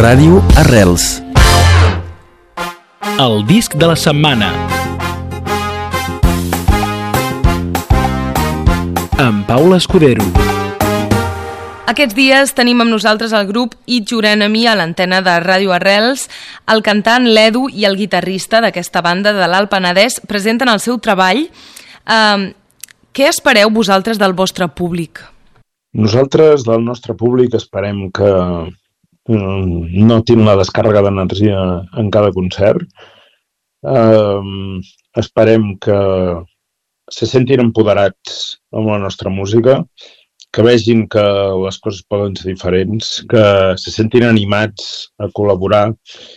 Ràdio Arrels. El disc de la setmana. Amb Paula Escudero. Aquests dies tenim amb nosaltres el grup It's Your Enemy a l'antena de Ràdio Arrels. El cantant, l'Edu i el guitarrista d'aquesta banda de l'Alt Penedès presenten el seu treball. Què espereu vosaltres del vostre públic? Nosaltres, del nostre públic, esperem que notin la descàrrega d'energia en cada concert. Esperem que se sentin empoderats amb la nostra música, que vegin que les coses poden ser diferents, que se sentin animats a col·laborar,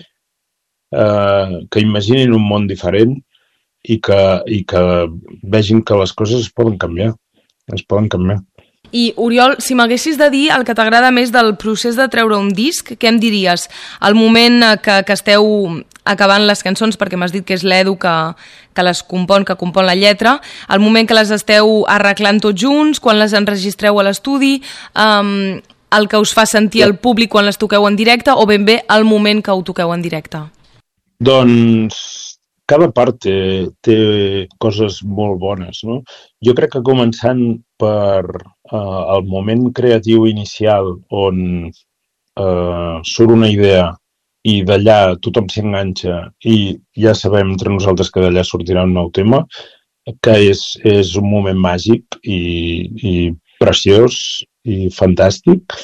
que imaginin un món diferent i que vegin que les coses es poden canviar. I, Oriol, si m'haguessis de dir el que t'agrada més del procés de treure un disc, què em diries? El moment que esteu acabant les cançons, perquè m'has dit que és l'Edu que les compon, que compon la lletra, el moment que les esteu arreglant tots junts, quan les enregistreu a l'estudi, el que us fa sentir el públic quan les toqueu en directe, o ben bé el moment que ho toqueu en directe? Doncs cada part té coses molt bones, no? Jo crec que començant per el moment creatiu inicial on surt una idea i d'allà tothom s'enganxa i ja sabem entre nosaltres que d'allà sortirà un nou tema, que és un moment màgic i preciós i fantàstic.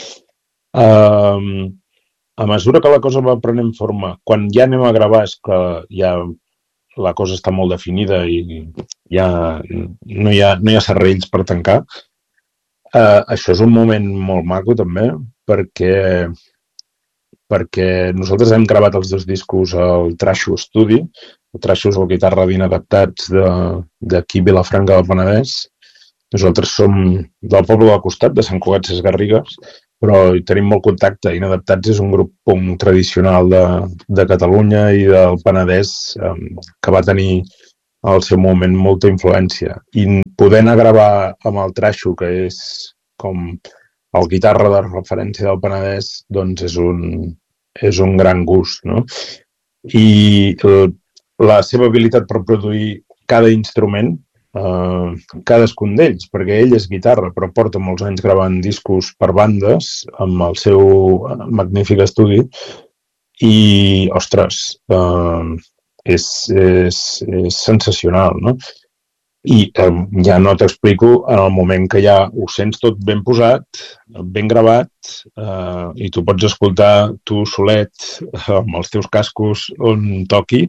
A mesura que la cosa va prenent forma, quan ja anem a gravar és que ja la cosa està molt definida i ja no hi ha serrells per tancar. Això és un moment molt maco també, perquè nosaltres hem gravat els dos discos al Trasho Estudi. El Trasho és el guitarra d'Inadaptats d'aquí Vilafranca del Penedès. Nosaltres som del poble del costat, de Sant Cugat Sesgarrigues, però hi tenim molt contacte. Inadaptats és un grup punk tradicional de Catalunya i del Penedès que va tenir al seu moment molta influència. I poder anar a gravar amb el Trasho, que és com el guitarra de referència del Penedès, doncs és un gran gust, no? I la seva habilitat per produir cada instrument, cadascun d'ells, perquè ell és guitarra, però porta molts anys gravant discos per bandes amb el seu magnífic estudi i, ostres, és sensacional, no? I ja no t'explico en el moment que ja ho sents tot ben posat, ben gravat, i tu pots escoltar tu solet amb els teus cascos on toqui,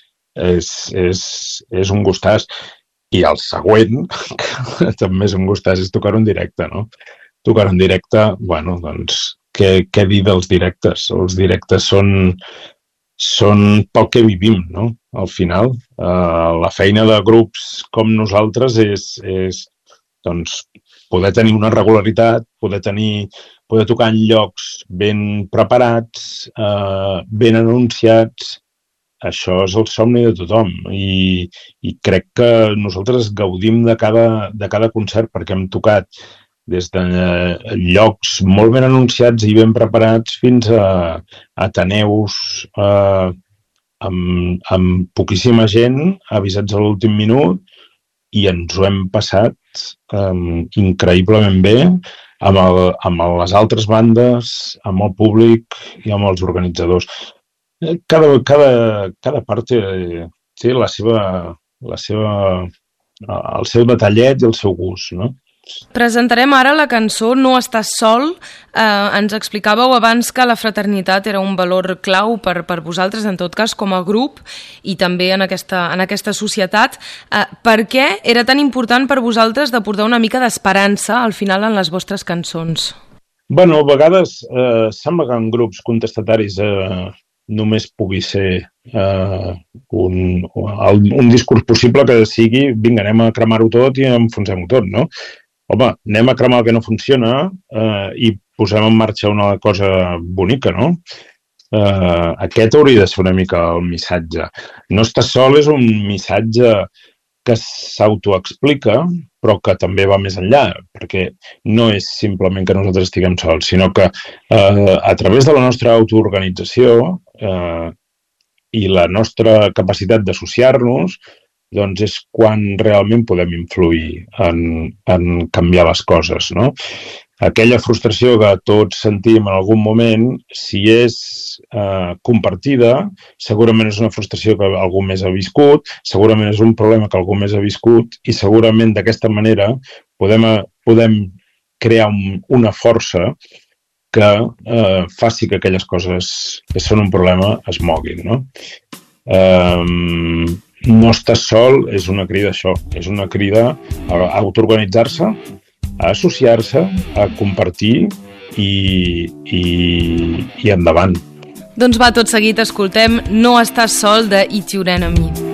és un gustàs. I el següent, que també és un gustàs, és tocar-ho en directe, no? Tocar-ho en directe, bueno, doncs, què dir dels directes? Els directes són pel que vivim, no? Al final, la feina de grups com nosaltres és doncs, poder tenir una regularitat, poder tocar en llocs ben preparats, ben anunciats. Això és el somni de tothom i crec que nosaltres gaudim de cada concert perquè hem tocat des de llocs molt ben anunciats i ben preparats fins a ateneus amb poquíssima gent, avisats a l'últim minut, i ens ho hem passat increïblement bé amb les altres bandes, amb el públic i amb els organitzadors. Cada part té el seu detallet i el seu gust, no? Presentarem ara la cançó No estàs sol. Ens explicàveu abans que la fraternitat era un valor clau per vosaltres, en tot cas, com a grup i també en aquesta societat. Per què era tan important per vosaltres de portar una mica d'esperança al final en les vostres cançons? Bueno, a vegades sembla que en grups contestataris només pugui ser un discurs possible que sigui vinga, anem a cremar-ho tot i enfonsem-ho tot, no? Home, anem a cremar el que no funciona i posem en marxa una cosa bonica, no? Aquest hauria de ser una mica el missatge. No estàs sol és un missatge que s'autoexplica, però que també va més enllà, perquè no és simplement que nosaltres estiguem sols, sinó que a través de la nostra autoorganització i la nostra capacitat d'associar-nos, doncs és quan realment podem influir en canviar les coses, no? Aquella frustració que tots sentim en algun moment, si és compartida, segurament és una frustració que algú més ha viscut, segurament és un problema que algú més ha viscut i segurament d'aquesta manera podem crear una força que faci que aquelles coses que són un problema es moguin, no? No estàs sol és una crida això, és una crida a autoorganitzar-se, a associar-se, a compartir i endavant. Doncs va, tot seguit escoltem No estàs sol de It's Your Enemy.